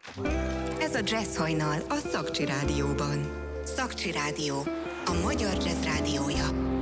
Ez a Jazz Hajnal a Szakcsi Rádióban. Szakcsi Rádió, a magyar jazz rádiója.